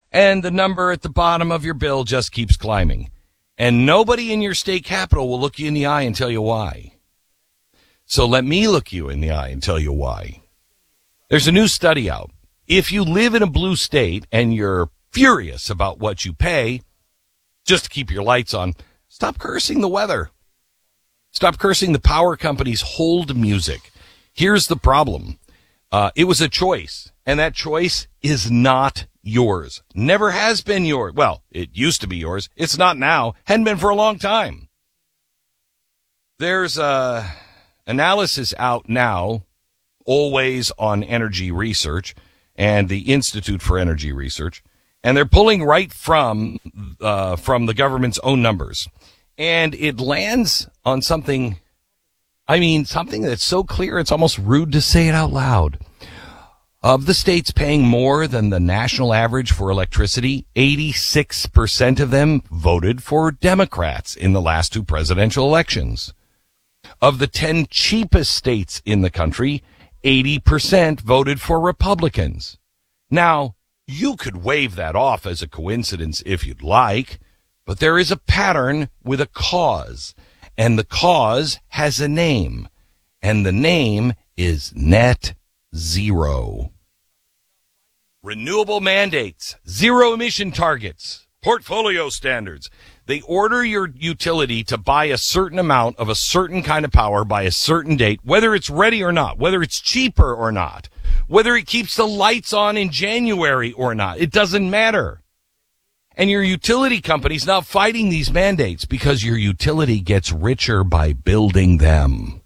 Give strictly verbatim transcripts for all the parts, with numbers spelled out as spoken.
And the number at the bottom of your bill just keeps climbing. And nobody in your state capital will look you in the eye and tell you why. So let me look you in the eye and tell you why. There's a new study out. If you live in a blue state and you're furious about what you pay just to keep your lights on, stop cursing the weather. Stop cursing the power companies' hold music. Here's the problem. Uh, it was a choice, and that choice is not yours. Never has been yours. Well, it used to be yours. It's not now. Hadn't been for a long time. There's a analysis out now, always on energy research and the Institute for Energy Research, and they're pulling right from uh, from the government's own numbers. And it lands on something, I mean, something that's so clear it's almost rude to say it out loud. Of the states paying more than the national average for electricity, eighty-six percent of them voted for Democrats in the last two presidential elections. Of the ten cheapest states in the country, eighty percent voted for Republicans. Now, you could wave that off as a coincidence if you'd like, but there is a pattern with a cause, and the cause has a name, and the name is net zero. Renewable mandates, zero emission targets, portfolio standards. They order your utility to buy a certain amount of a certain kind of power by a certain date, whether it's ready or not, whether it's cheaper or not, whether it keeps the lights on in January or not. It doesn't matter. And your utility company's not fighting these mandates because your utility gets richer by building them.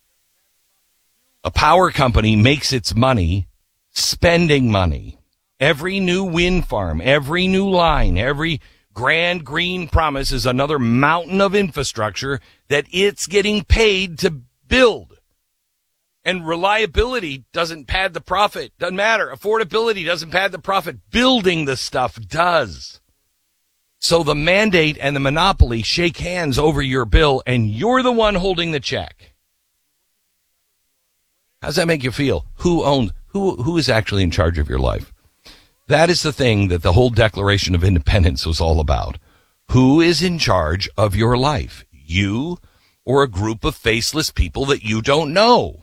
A power company makes its money spending money. Every new wind farm, every new line, every grand green promise is another mountain of infrastructure that it's getting paid to build. And reliability doesn't pad the profit. Doesn't matter. Affordability doesn't pad the profit. Building the stuff does. So the mandate and the monopoly shake hands over your bill, and you're the one holding the check. How does that make you feel? Who owns, who, who is actually in charge of your life? That is the thing that the whole Declaration of Independence was all about. Who is in charge of your life? You or a group of faceless people that you don't know?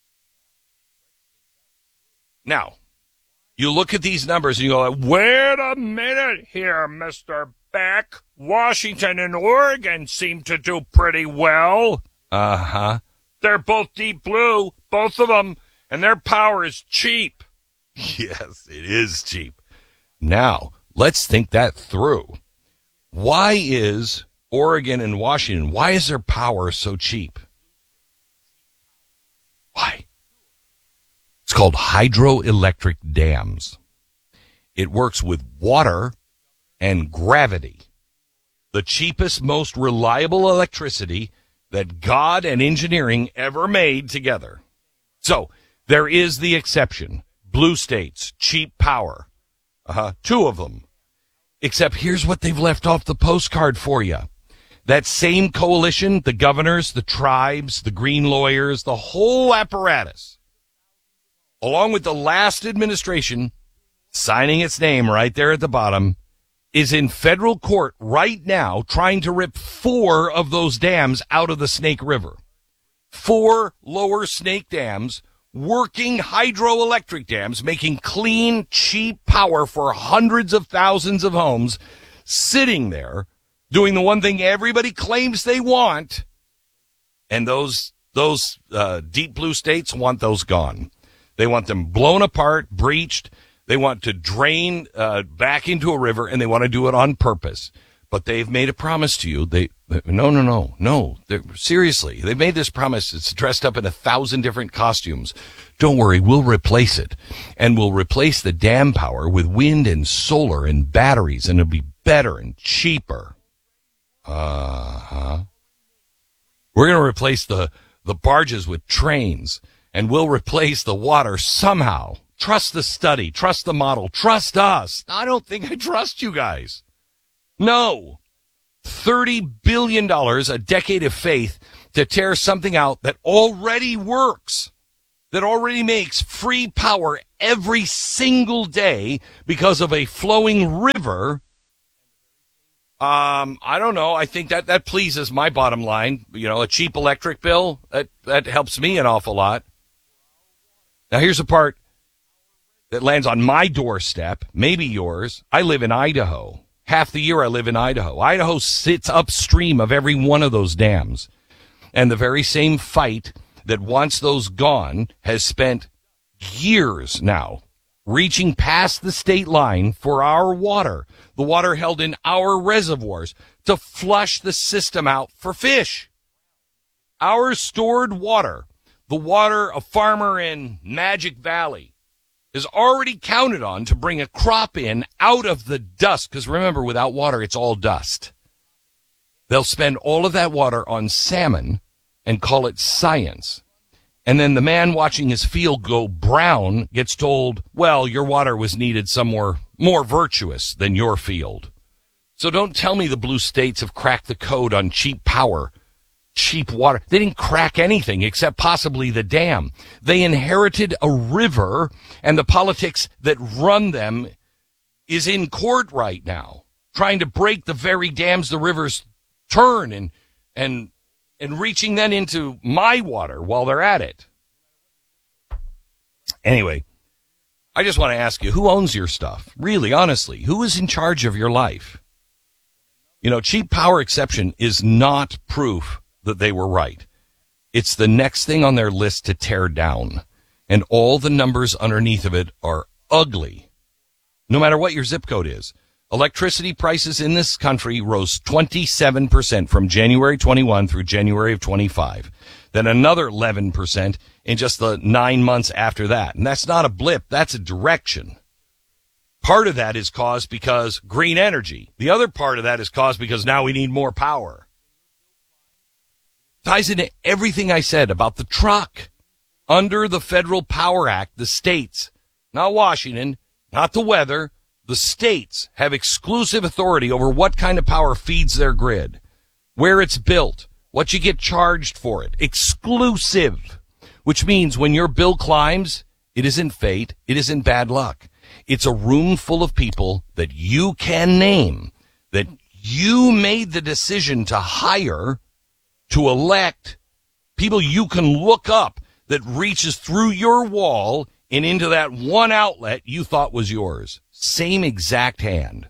Now, you look at these numbers and you go, wait a minute here, Mister Beck. Washington and Oregon seem to do pretty well. Uh-huh. They're both deep blue, both of them, and their power is cheap. Yes, it is cheap. Now, let's think that through. Why is Oregon and Washington, why is their power so cheap? Why? It's called hydroelectric dams. It works with water and gravity. The cheapest, most reliable electricity that God and engineering ever made together. So, there is the exception. Blue states, cheap power. Uh-huh, two of them. Except here's what they've left off the postcard for you. That same coalition, the governors, the tribes, the green lawyers, the whole apparatus, along with the last administration signing its name right there at the bottom, is in federal court right now trying to rip four of those dams out of the Snake River. Four lower Snake dams, working hydroelectric dams, making clean, cheap power for hundreds of thousands of homes, sitting there, doing the one thing everybody claims they want, and those those uh, deep blue states want those gone. They want them blown apart, breached. They want to drain uh, back into a river, and they want to do it on purpose. But they've made a promise to you. They no, no, no, no. Seriously, they've made this promise. It's dressed up in a thousand different costumes. Don't worry, we'll replace it, and we'll replace the dam power with wind and solar and batteries, and it'll be better and cheaper. Uh huh. We're going to replace the the barges with trains, and we'll replace the water somehow. Trust the study. Trust the model. Trust us. I don't think I trust you guys. No. thirty billion dollars, a decade of faith, to tear something out that already works. that already makes free power every single day because of a flowing river, um, I don't know. I think that, that pleases my bottom line. You know, a cheap electric bill, that, that helps me an awful lot. Now, here's the part that lands on my doorstep, maybe yours. I live in Idaho. Half the year I live in Idaho. Idaho sits upstream of every one of those dams. And the very same fight that wants those gone has spent years now reaching past the state line for our water, the water held in our reservoirs, to flush the system out for fish. Our stored water, the water a farmer in Magic Valley is already counted on to bring a crop in out of the dust, because remember, without water, it's all dust. They'll spend all of that water on salmon and call it science. And then the man watching his field go brown gets told, well, your water was needed somewhere more virtuous than your field. So don't tell me the blue states have cracked the code on cheap power, cheap water. They didn't crack anything except possibly the dam. They inherited a river, and the politics that run them is in court right now, trying to break the very dams the rivers turn and and and reaching then into my water while they're at it. Anyway, I just want to ask you, who owns your stuff? Really, honestly, who is in charge of your life? You know, cheap power exception is not proof that they were right. It's the next thing on their list to tear down. And all the numbers underneath of it are ugly. No matter what your zip code is. Electricity prices in this country rose twenty-seven percent from January twenty-one through January of twenty-five. Then another eleven percent in just the nine months after that. And that's not a blip. That's a direction. Part of that is caused because green energy. The other part of that is caused because now we need more power. Ties into everything I said about the truck. Under the Federal Power Act, the states, not Washington, not the weather, the states have exclusive authority over what kind of power feeds their grid, where it's built, what you get charged for it. Exclusive, which means when your bill climbs, it isn't fate, it isn't bad luck. It's a room full of people that you can name, that you made the decision to hire, to elect, people you can look up that reaches through your wall and into that one outlet you thought was yours. Same exact hand.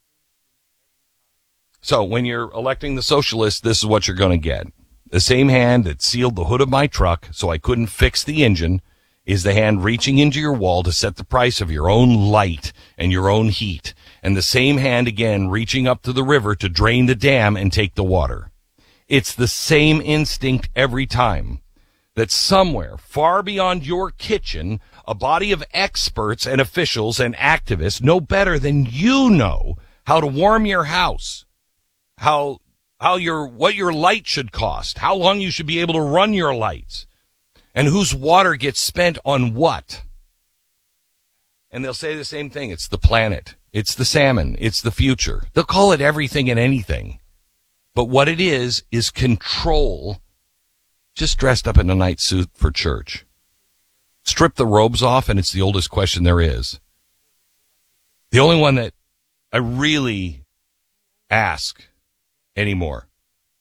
So when you're electing the socialists, this is what you're going to get. The same hand that sealed the hood of my truck so I couldn't fix the engine is the hand reaching into your wall to set the price of your own light and your own heat. And the same hand again reaching up to the river to drain the dam and take the water. It's the same instinct every time. That somewhere far beyond your kitchen, a body of experts and officials and activists know better than you know how to warm your house, how how your what your light should cost, how long you should be able to run your lights, and whose water gets spent on what. And they'll say the same thing. It's the planet. It's the salmon. It's the future. They'll call it everything and anything. But what it is is control, just dressed up in a night suit for church. Strip the robes off, and it's the oldest question there is. The only one that I really ask anymore.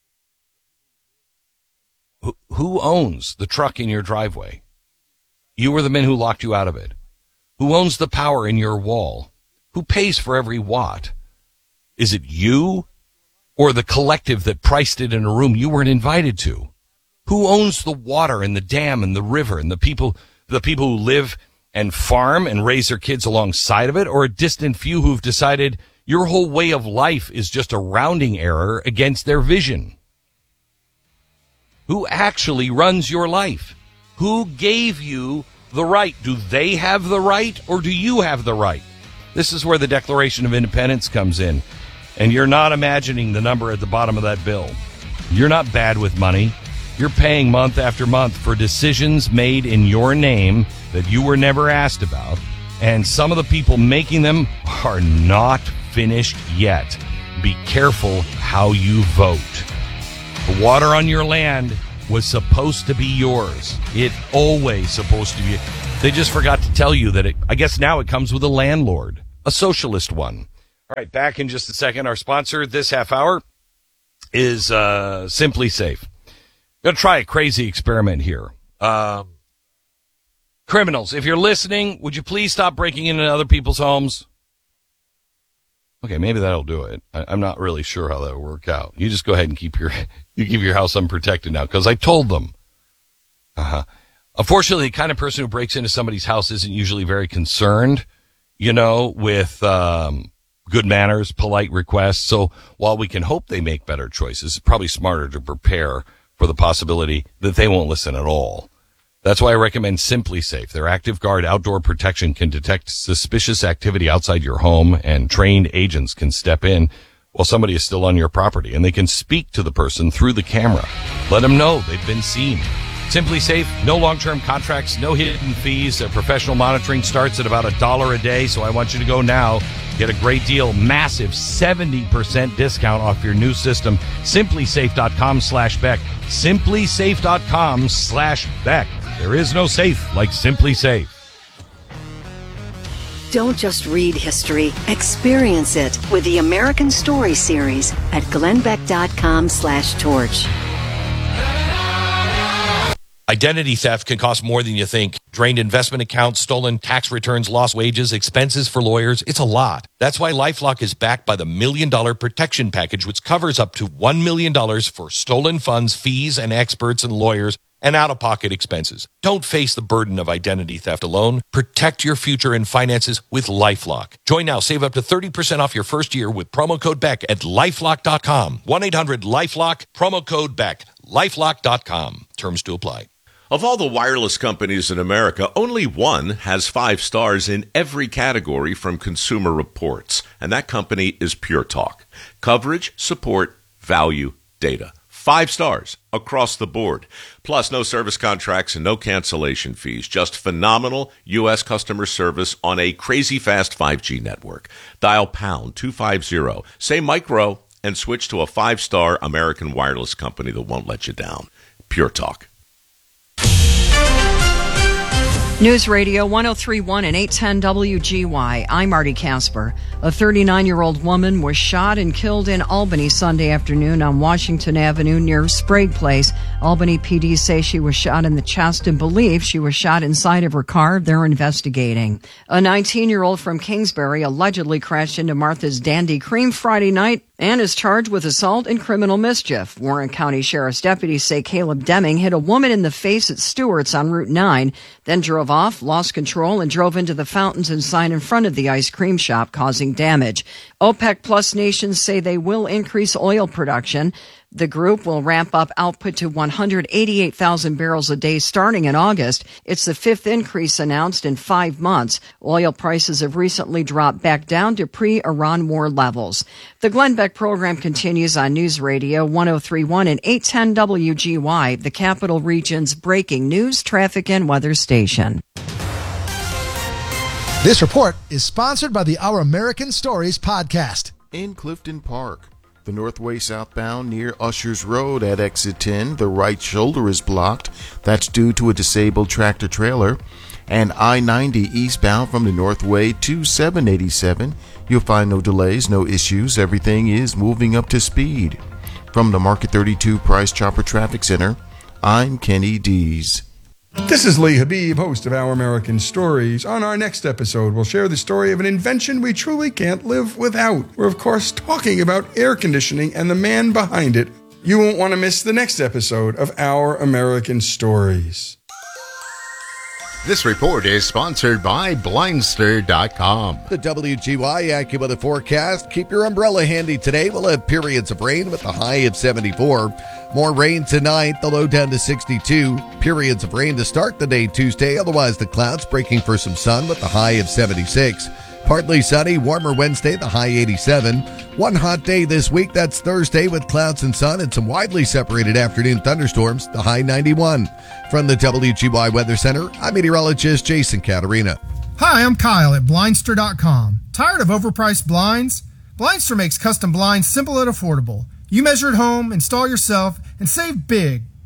Who, who owns the truck in your driveway? You were the men who locked you out of it. Who owns the power in your wall? Who pays for every watt? Is it you or the collective that priced it in a room you weren't invited to? Who owns the water and the dam and the river and the people, the people who live and farm and raise their kids alongside of it, or a distant few who've decided your whole way of life is just a rounding error against their vision? Who actually runs your life? Who gave you the right? Do they have the right, or do you have the right? This is where the Declaration of Independence comes in. And you're not imagining the number at the bottom of that bill. You're not bad with money. You're paying month after month for decisions made in your name that you were never asked about. And some of the people making them are not finished yet. Be careful how you vote. The water on your land was supposed to be yours. It always supposed to be. They just forgot to tell you that it, I guess now it comes with a landlord, a socialist one. All right, back in just a second. Our sponsor this half hour is uh, Simply Safe. Going to try a crazy experiment here. Um, criminals, if you're listening, would you please stop breaking into other people's homes? Okay, maybe that'll do it. I, I'm not really sure how that'll work out. You just go ahead and keep your you keep your house unprotected now, because I told them. Uh-huh. Unfortunately, the kind of person who breaks into somebody's house isn't usually very concerned, you know, with um, good manners, polite requests. So while we can hope they make better choices, it's probably smarter to prepare for the possibility that they won't listen at all. That's why I recommend Simply Safe. Their Active Guard outdoor protection can detect suspicious activity outside your home, and trained agents can step in while somebody is still on your property, and they can speak to the person through the camera. Let them know they've been seen. Simply Safe, no long-term contracts, no hidden fees. Their professional monitoring starts at about a dollar a day, so I want you to go now. Get a great deal, massive seventy percent discount off your new system. SimplySafe.com slash Beck. SimplySafe.com slash Beck. There is no safe like Simply Safe. Don't just read history, experience it with the American Story Series at glennbeck.com slash torch. Identity theft can cost more than you think. Drained investment accounts, stolen tax returns, lost wages, expenses for lawyers. It's a lot. That's why LifeLock is backed by the Million Dollar Protection Package, which covers up to one million dollars for stolen funds, fees, and experts and lawyers, and out-of-pocket expenses. Don't face the burden of identity theft alone. Protect your future and finances with LifeLock. Join now. Save up to thirty percent off your first year with promo code Beck at lifelock dot com. one eight hundred lifelock, promo code Beck. lifelock dot com. Terms to apply. Of all the wireless companies in America, only one has five stars in every category from Consumer Reports, and that company is Pure Talk. Coverage, support, value, data. Five stars across the board. Plus, no service contracts and no cancellation fees. Just phenomenal U S customer service on a crazy fast five G network. Dial pound two fifty, say micro, and switch to a five-star American wireless company that won't let you down. Pure Talk. News Radio one oh three point one and eight ten W G Y. I'm Marty Casper. A thirty-nine-year-old woman was shot and killed in Albany Sunday afternoon on Washington Avenue near Sprague Place. Albany P D say she was shot in the chest and believe she was shot inside of her car. They're investigating. A nineteen-year-old from Kingsbury allegedly crashed into Martha's Dandy Cream Friday night and is charged with assault and criminal mischief. Warren County Sheriff's deputies say Caleb Deming hit a woman in the face at Stewart's on Route nine, then drove off, lost control, and drove into the fountains and sign in front of the ice cream shop, causing damage. OPEC Plus nations say they will increase oil production. The group will ramp up output to one hundred eighty-eight thousand barrels a day starting in August. It's the fifth increase announced in five months. Oil prices have recently dropped back down to pre-Iran war levels. The Glenn Beck program continues on News Radio one oh three point one and eight ten W G Y, the Capital Region's breaking news, traffic, and weather station. This report is sponsored by the Our American Stories podcast. In Clifton Park, the Northway southbound near Ushers Road at exit ten, the right shoulder is blocked. That's due to a disabled tractor trailer. And I ninety eastbound from the Northway to seven eighty-seven, you'll find no delays, no issues. Everything is moving up to speed. From the Market thirty-two Price Chopper Traffic Center, I'm Kenny Dees. This is Lee Habib, host of Our American Stories. On our next episode, we'll share the story of an invention we truly can't live without. We're, of course, talking about air conditioning and the man behind it. You won't want to miss the next episode of Our American Stories. This report is sponsored by Blindster dot com. The W G Y AccuWeather forecast. Keep your umbrella handy today. We'll have periods of rain with a high of seventy-four. More rain tonight, the low down to sixty-two. Periods of rain to start the day Tuesday. Otherwise, the clouds breaking for some sun with a high of seventy-six. Partly sunny, warmer Wednesday, the high eighty-seven. One hot day this week, that's Thursday, with clouds and sun and some widely separated afternoon thunderstorms, the high ninety-one. From the W G Y Weather Center, I'm meteorologist Jason Caterina. Hi, I'm Kyle at Blindster dot com. Tired of overpriced blinds? Blindster makes custom blinds simple and affordable. You measure at home, install yourself, and save big.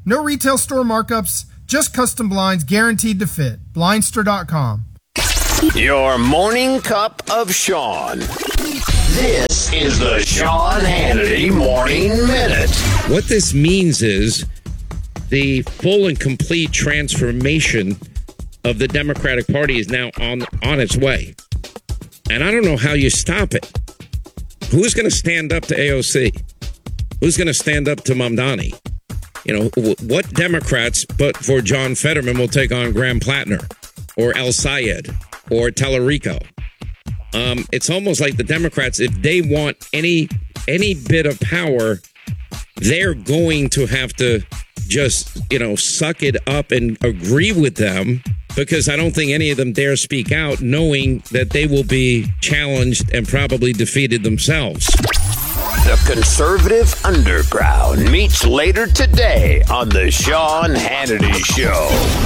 No retail store markups, just custom blinds guaranteed to fit. Blindster dot com. Your morning cup of Sean. This is the Sean Hannity Morning Minute. What this means is the full and complete transformation of the Democratic Party is now on, on its way. And I don't know how you stop it. Who's going to stand up to A O C? Who's going to stand up to Mamdani? You know, what Democrats, but for John Fetterman, will take on Graham Plattner or El Sayed or Tallarico? Um, it's almost like the Democrats, if they want any any bit of power, they're going to have to just, you know, suck it up and agree with them, because I don't think any of them dare speak out, knowing that they will be challenged and probably defeated themselves. The conservative underground meets later today on the Sean Hannity Show.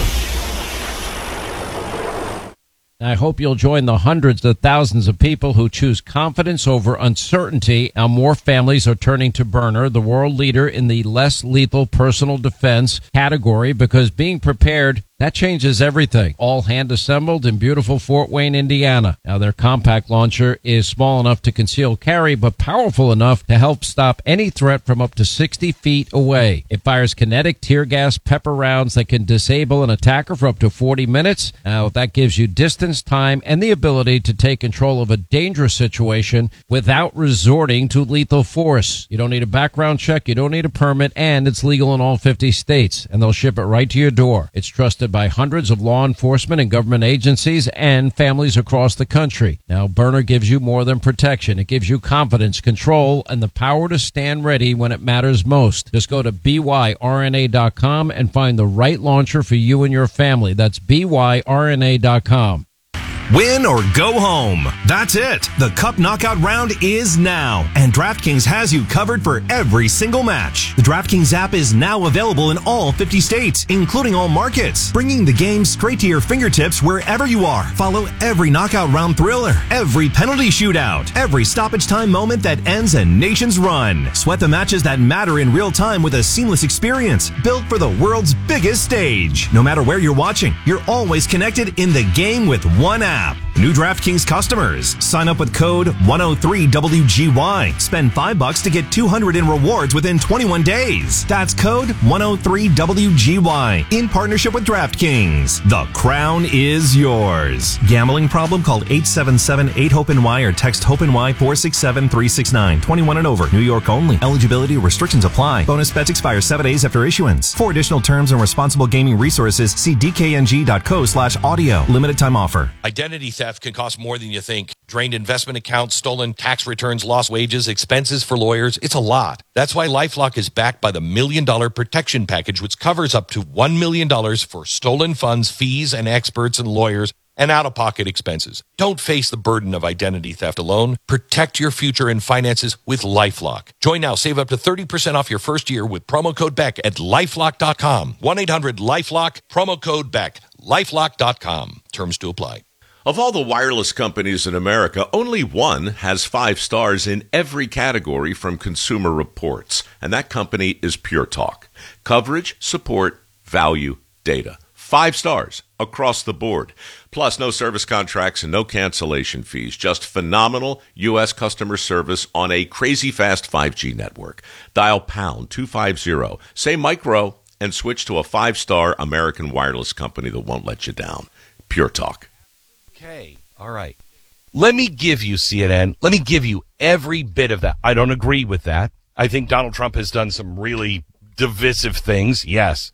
I hope you'll join the hundreds of thousands of people who choose confidence over uncertainty. Now more families are turning to Byrna, the world leader in the less lethal personal defense category, because being prepared, that changes everything. All hand assembled in beautiful Fort Wayne, Indiana. Now their compact launcher is small enough to conceal carry, but powerful enough to help stop any threat from up to sixty feet away. It fires kinetic tear gas pepper rounds that can disable an attacker for up to forty minutes. Now that gives you distance, time, and the ability to take control of a dangerous situation without resorting to lethal force. You don't need a background check, you don't need a permit, and it's legal in all fifty states, and they'll ship it right to your door. It's trusted by hundreds of law enforcement and government agencies and families across the country. Now, Byrna gives you more than protection. It gives you confidence, control, and the power to stand ready when it matters most. Just go to B Y R N A dot com and find the right launcher for you and your family. That's B Y R N A dot com. Win or go home. That's it. The Cup Knockout round is now, and DraftKings has you covered for every single match. The DraftKings app is now available in all fifty states, including all markets, bringing the game straight to your fingertips wherever you are. Follow every knockout round thriller, every penalty shootout, every stoppage time moment that ends a nation's run. Sweat the matches that matter in real time with a seamless experience built for the world's biggest stage. No matter where you're watching, you're always connected in the game with one app. New DraftKings customers, sign up with code one oh three W G Y. Spend five bucks to get two hundred in rewards within twenty-one days. That's code one oh three W G Y in partnership with DraftKings. The crown is yours. Gambling problem? Call eight seven seven eight hope N Y or text HOPE-NY four six seven three six nine. twenty-one and over. New York only. Eligibility restrictions apply. Bonus bets expire seven days after issuance. For additional terms and responsible gaming resources, see D K N G dot co slash audio. Limited time offer. Identity theft can cost more than you think. Drained investment accounts, stolen tax returns, lost wages, expenses for lawyers. It's a lot. That's why LifeLock is backed by the Million Dollar Protection Package, which covers up to one million dollars for stolen funds, fees, and experts and lawyers, and out-of-pocket expenses. Don't face the burden of identity theft alone. Protect your future and finances with LifeLock. Join now. Save up to thirty percent off your first year with promo code Beck at lifelock dot com. one eight hundred LifeLock, promo code Beck. lifelock dot com. Terms to apply. Of all the wireless companies in America, only one has five stars in every category from Consumer Reports, and that company is Pure Talk. Coverage, support, value, data. Five stars across the board. Plus, no service contracts and no cancellation fees. Just phenomenal U S customer service on a crazy fast five G network. Dial pound two fifty, say micro, and switch to a five-star American wireless company that won't let you down. Pure Talk. Okay, all right. Let me give you, C N N, let me give you every bit of that. I don't agree with that. I think Donald Trump has done some really divisive things, yes.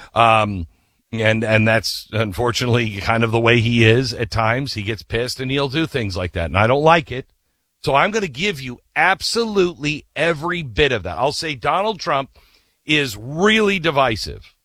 Um, and and that's unfortunately kind of the way he is at times. He gets pissed and he'll do things like that, and I don't like it. So I'm going to give you absolutely every bit of that. I'll say Donald Trump is really divisive.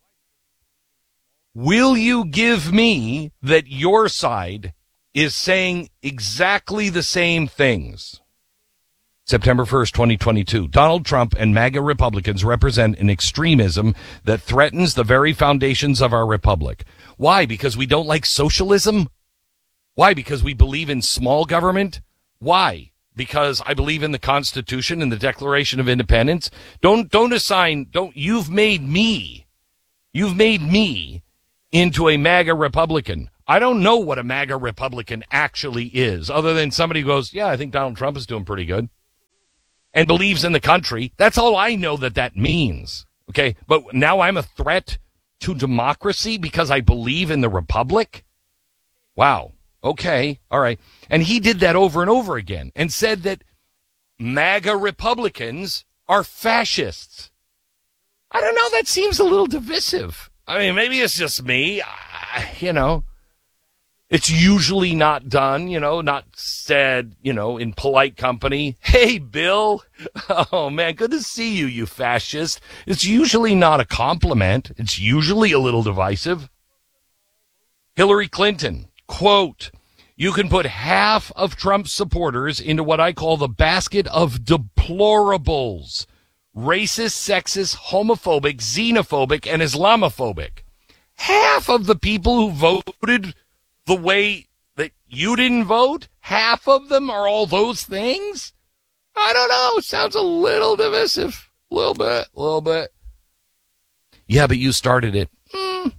Will you give me that your side is saying exactly the same things? September first, twenty twenty-two. Donald Trump and MAGA Republicans represent an extremism that threatens the very foundations of our republic. Why? Because we don't like socialism? Why? Because we believe in small government? Why? Because I believe in the Constitution and the Declaration of Independence? Don't, don't assign, don't, you've made me You've made me into a MAGA Republican. I don't know what a MAGA Republican actually is, other than somebody who goes, yeah, I think Donald Trump is doing pretty good, and believes in the country. That's all I know that that means. Okay, but now I'm a threat to democracy because I believe in the republic? Wow. Okay, all right. And he did that over and over again and said that MAGA Republicans are fascists. I don't know, that seems a little divisive. I mean, maybe it's just me, I, you know. It's usually not done, you know, not said, you know, in polite company. Hey, Bill. Oh, man, good to see you, you fascist. It's usually not a compliment. It's usually a little divisive. Hillary Clinton, quote, you can put half of Trump's supporters into what I call the basket of deplorables. Racist, sexist, homophobic, xenophobic, and Islamophobic. Half of the people who voted the way that you didn't vote, half of them are all those things? I don't know. Sounds a little divisive. A little bit, a little bit. Yeah, but you started it. Hmm.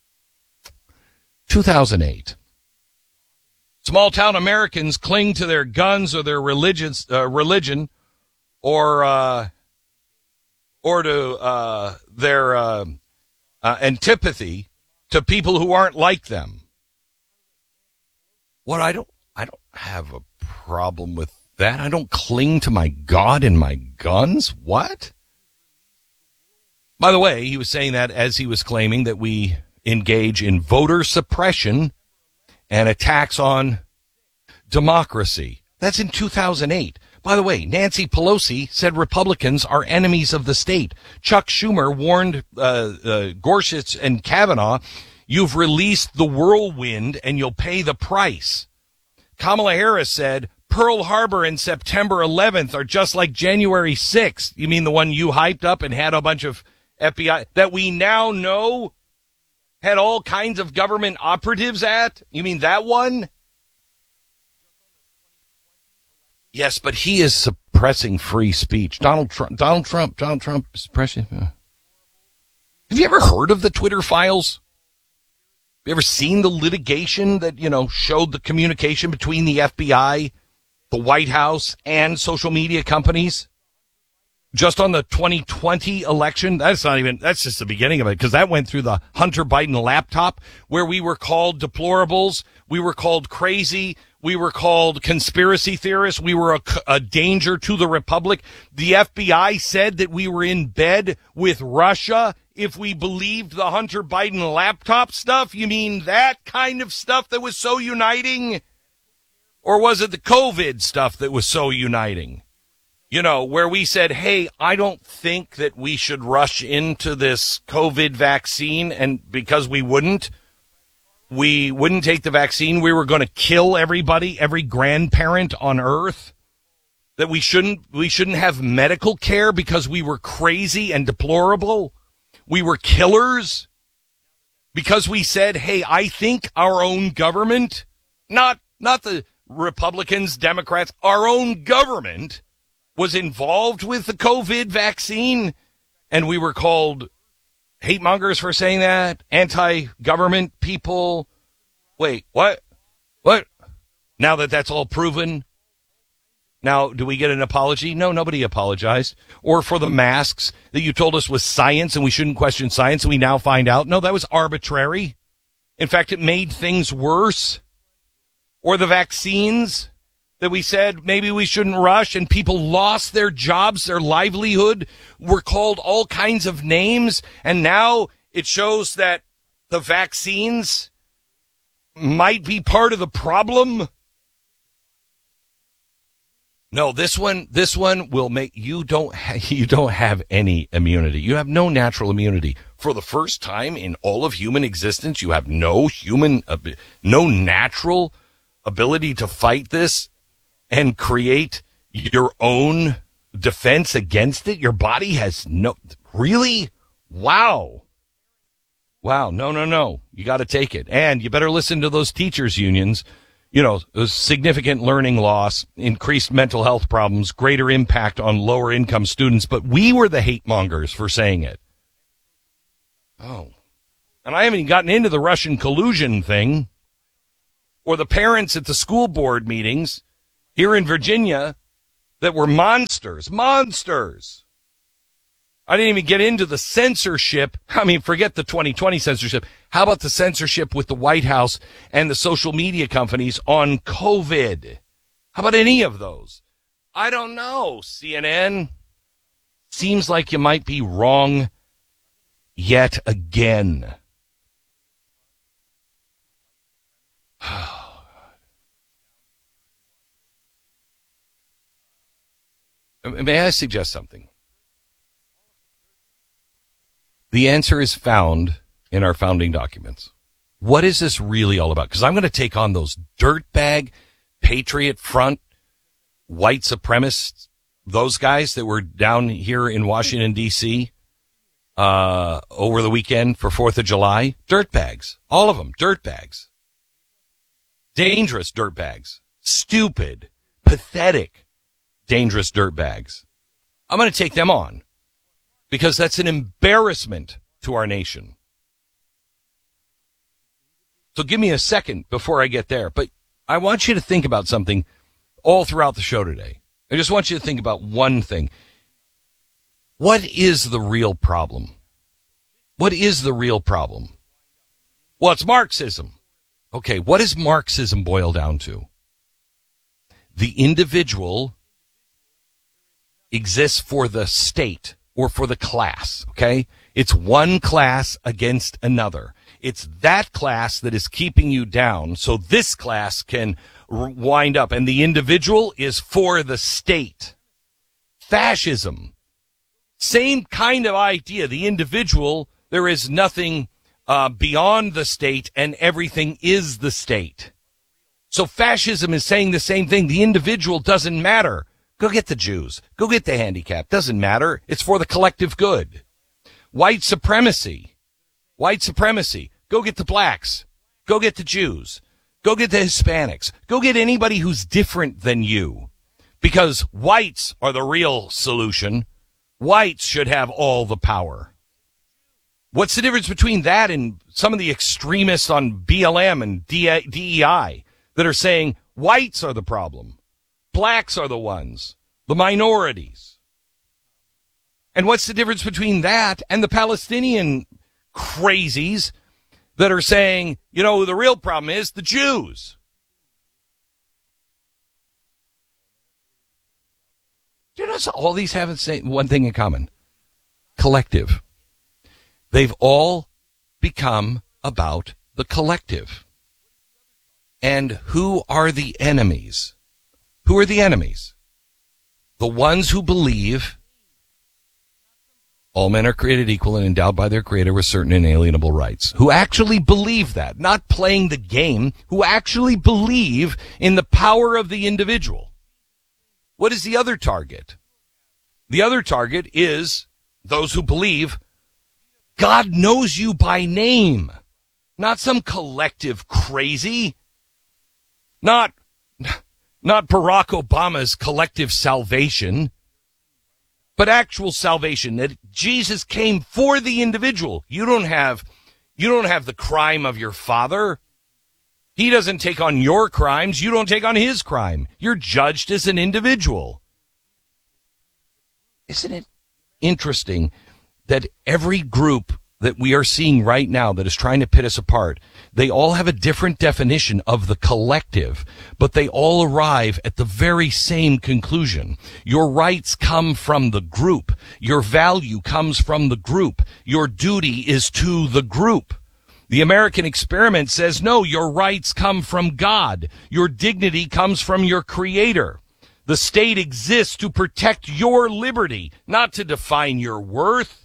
two thousand eight. Small-town Americans cling to their guns or their religions, uh, religion or uh, or to uh, their uh, uh, antipathy to people who aren't like them. What I don't, I don't have a problem with that. I don't cling to my God and my guns. What? By the way, he was saying that as he was claiming that we engage in voter suppression and attacks on democracy. That's in two thousand eight. By the way, Nancy Pelosi said Republicans are enemies of the state. Chuck Schumer warned uh, uh, Gorsuch and Kavanaugh, you've released the whirlwind and you'll pay the price. Kamala Harris said, Pearl Harbor and September eleventh are just like January sixth. You mean the one you hyped up and had a bunch of F B I that we now know had all kinds of government operatives at? You mean that one? Yes, but he is suppressing free speech. Donald Trump, Donald Trump, Donald Trump is suppressing. Uh. Have you ever heard of the Twitter files? Have you ever seen the litigation that, you know, showed the communication between the F B I, the White House, and social media companies? Just on the twenty twenty election, that's not even, that's just the beginning of it, because that went through the Hunter Biden laptop, where we were called deplorables, we were called crazy, we were called conspiracy theorists, we were a, a danger to the republic. The F B I said that we were in bed with Russia if we believed the Hunter Biden laptop stuff. You mean that kind of stuff that was so uniting? Or was it the COVID stuff that was so uniting? You know, where we said, hey, I don't think that we should rush into this COVID vaccine, and because we wouldn't, we wouldn't take the vaccine. We were going to kill everybody, every grandparent on earth. That we shouldn't, we shouldn't have medical care because we were crazy and deplorable. We were killers because we said, hey, I think our own government, not, not the Republicans, Democrats, our own government was involved with the COVID vaccine, and we were called hate mongers for saying that, anti-government people. Wait, what? What? Now that that's all proven, now do we get an apology? No, nobody apologized. Or for the masks that you told us was science and we shouldn't question science, and we now find out, no, that was arbitrary. In fact, it made things worse. Or the vaccines that we said maybe we shouldn't rush, and people lost their jobs, their livelihood, were called all kinds of names, and now it shows that the vaccines might be part of the problem. No, this one, this one will make you don't ha- you don't have any immunity. You have no natural immunity. For the first time in all of human existence, you have no human, uh, no natural ability to fight this and create your own defense against it. Your body has no, really? Wow. Wow. No, no, no. You got to take it. And you better listen to those teachers unions. You know, significant learning loss, increased mental health problems, greater impact on lower income students. But we were the hate mongers for saying it. Oh, And I haven't even gotten into the Russian collusion thing or the parents at the school board meetings here in Virginia that were monsters, monsters. I didn't even get into the censorship. I mean, forget the twenty twenty censorship. How about the censorship with the White House and the social media companies on COVID? How about any of those? I don't know, C N N. Seems like you might be wrong yet again. May I suggest something? The answer is found in our founding documents. What is this really all about? Because I'm going to take on those dirtbag, Patriot Front, white supremacists, those guys that were down here in Washington, D C uh, over the weekend for fourth of July. Dirtbags. All of them. Dirtbags. Dangerous dirtbags. Stupid, pathetic, dangerous dirtbags. I'm going to take them on because that's an embarrassment to our nation. So give me a second before I get there. But I want you to think about something all throughout the show today. I just want you to think about one thing. What is the real problem? What is the real problem? Well, it's Marxism. Okay, what does Marxism boil down to? The individual exists for the state or for the class, okay? It's one class against another. It's that class that is keeping you down so this class can r- wind up, and the individual is for the state. Fascism, same kind of idea. The individual, there is nothing uh, beyond the state, and everything is the state. So fascism is saying the same thing. The individual doesn't matter. Go get the Jews. Go get the handicapped. Doesn't matter. It's for the collective good. White supremacy. White supremacy. Go get the blacks. Go get the Jews. Go get the Hispanics. Go get anybody who's different than you. Because whites are the real solution. Whites should have all the power. What's the difference between that and some of the extremists on B L M and D E I that are saying whites are the problem? Blacks are the ones, the minorities. And what's the difference between that and the Palestinian crazies that are saying, you know, the real problem is the Jews? Do you notice all these have one thing in common? Collective. They've all become about the collective. And who are the enemies? Who are the enemies? The ones who believe all men are created equal and endowed by their creator with certain inalienable rights. Who actually believe that, not playing the game, who actually believe in the power of the individual. What is the other target? The other target is those who believe God knows you by name, not some collective crazy, not, not Barack Obama's collective salvation, but actual salvation, that Jesus came for the individual. You don't have, you don't have the crime of your father. He doesn't take on your crimes. You don't take on his crime. You're judged as an individual. Isn't it interesting that every group that we are seeing right now that is trying to pit us apart, they all have a different definition of the collective, but they all arrive at the very same conclusion. Your rights come from the group. Your value comes from the group. Your duty is to the group. The American experiment says, no, your rights come from God. Your dignity comes from your creator. The state exists to protect your liberty, not to define your worth.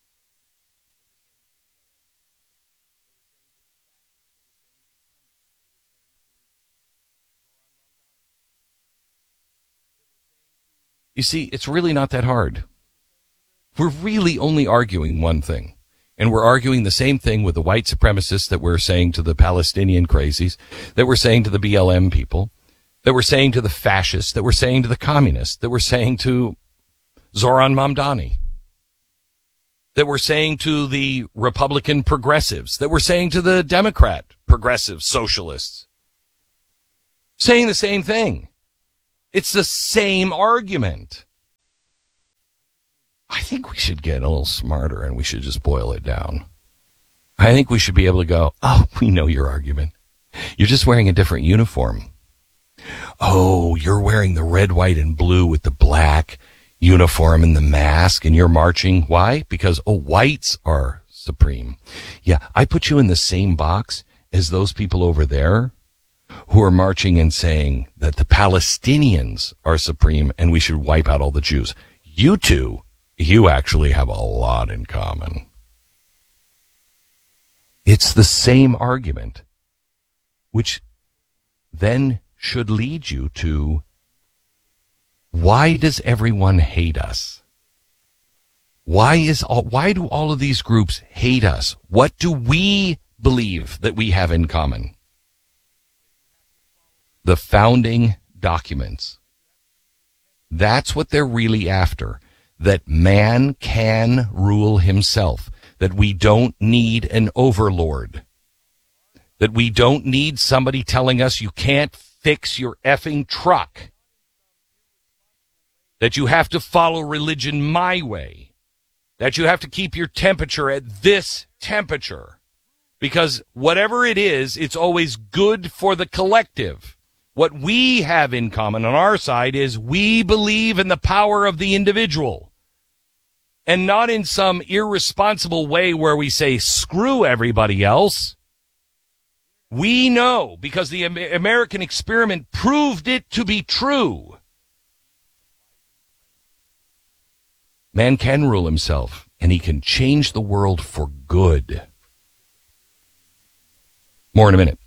You see, it's really not that hard. We're really only arguing one thing. And we're arguing the same thing with the white supremacists that we're saying to the Palestinian crazies, that we're saying to the B L M people, that we're saying to the fascists, that we're saying to the communists, that we're saying to Zoran Mamdani. that we're saying to the Republican progressives, that we're saying to the Democrat progressive socialists. Saying the same thing. It's the same argument. I think we should get a little smarter and we should just boil it down. I think we should be able to go, oh, we know your argument. You're just wearing a different uniform. Oh, you're wearing the red, white, and blue with the black uniform and the mask, and you're marching. Why? Because, oh, whites are supreme. Yeah, I put you in the same box as those people over there who are marching and saying that the Palestinians are supreme and we should wipe out all the Jews. You two, you actually have a lot in common. It's the same argument, which then should lead you to, why does everyone hate us? Why is all, why do all of these groups hate us? What do we believe that we have in common? The founding documents. That's what they're really after. That man can rule himself. That we don't need an overlord. That we don't need somebody telling us you can't fix your effing truck. That you have to follow religion my way. That you have to keep your temperature at this temperature. Because whatever it is, it's always good for the collective. What we have in common on our side is we believe in the power of the individual. And not in some irresponsible way where we say, screw everybody else. We know, because the American experiment proved it to be true. Man can rule himself, and he can change the world for good. More in a minute.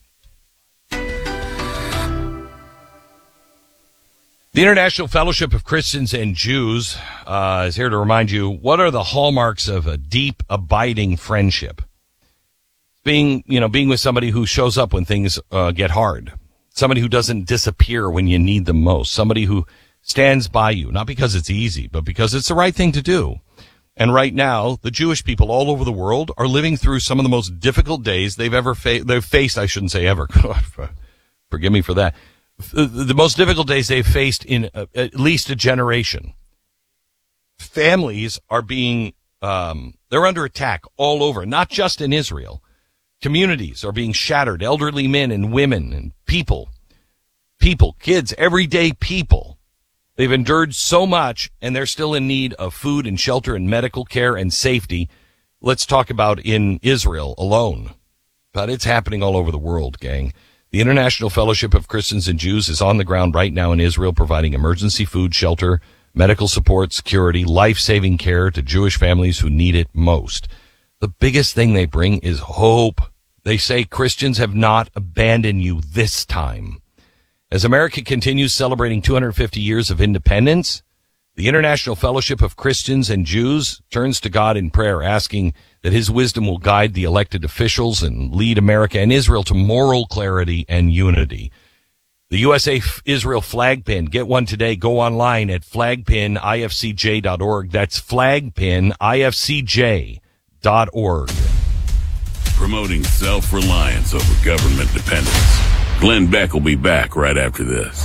The International Fellowship of Christians and Jews uh, is here to remind you, what are the hallmarks of a deep, abiding friendship? Being, you know, being with somebody who shows up when things uh, get hard. Somebody who doesn't disappear when you need them most. Somebody who stands by you, not because it's easy, but because it's the right thing to do. And right now, the Jewish people all over the world are living through some of the most difficult days they've ever fa- they've faced. I shouldn't say ever. Forgive me for that. The most difficult days they've faced in a, at least a generation. Families are being, um, they're under attack all over, not just in Israel. Communities are being shattered, elderly men and women and people, people, kids, everyday people. They've endured so much, and they're still in need of food and shelter and medical care and safety. Let's talk about in Israel alone. But it's happening all over the world, gang. The International Fellowship of Christians and Jews is on the ground right now in Israel, providing emergency food, shelter, medical support, security, life-saving care to Jewish families who need it most. The biggest thing they bring is hope. They say Christians have not abandoned you this time. As America continues celebrating two hundred fifty years of independence, the International Fellowship of Christians and Jews turns to God in prayer, asking that his wisdom will guide the elected officials and lead America and Israel to moral clarity and unity. The U S A Israel flag pin. Get one today. Go online at flag pin I F C J dot org. That's flag pin I F C J dot org. Promoting self-reliance over government dependence. Glenn Beck will be back right after this.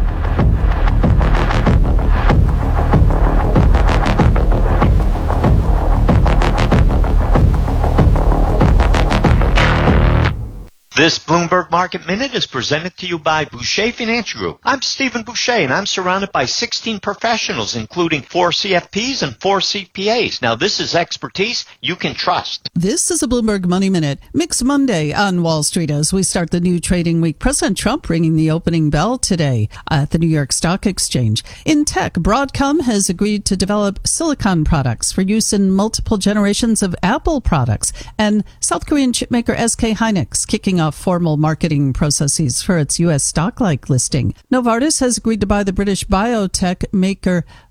This Bloomberg Market Minute is presented to you by Boucher Financial Group. I'm Stephen Boucher, and I'm surrounded by sixteen professionals, including four C F Ps and four C P As. Now, this is expertise you can trust. This is a Bloomberg Money Minute. Mixed Monday on Wall Street as we start the new trading week. President Trump ringing the opening bell today at the New York Stock Exchange. In tech, Broadcom has agreed to develop silicon products for use in multiple generations of Apple products. And South Korean chipmaker S K Hynix kicking off formal marketing processes for its U S stock-like listing. Novartis has agreed to buy the British biotech maker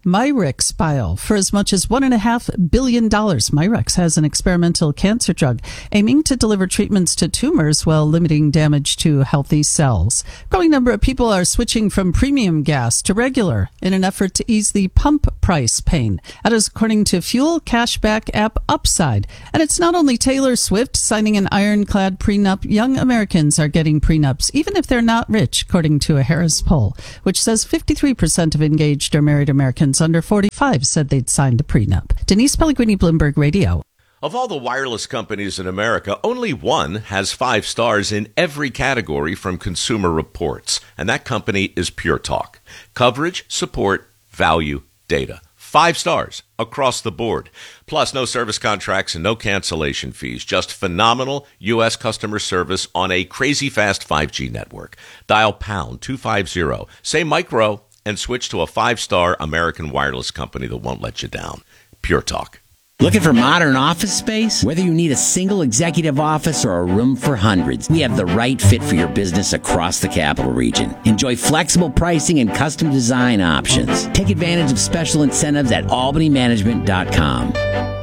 Myrex bile for as much as one and a half billion dollars. Myrex has an experimental cancer drug aiming to deliver treatments to tumors while limiting damage to healthy cells. A growing number of people are switching from premium gas to regular in an effort to ease the pump price pain. That is according to fuel cashback app Upside. And it's not only Taylor Swift signing an ironclad prenup. Young Americans are getting prenups, even if they're not rich, according to a Harris poll, which says fifty-three percent of engaged or married Americans under forty-five said they'd signed a prenup. Denise Pellegrini, Bloomberg Radio. Of all the wireless companies in America, only one has five stars in every category from Consumer Reports, and that company is Pure Talk. Coverage, support, value, data. Five stars across the board. Plus, no service contracts and no cancellation fees. Just phenomenal U S customer service on a crazy fast five G network. Dial pound two fifty, say micro, and switch to a five-star American wireless company that won't let you down. Pure Talk. Looking for modern office space? Whether you need a single executive office or a room for hundreds, we have the right fit for your business across the capital region. Enjoy flexible pricing and custom design options. Take advantage of special incentives at albany management dot com.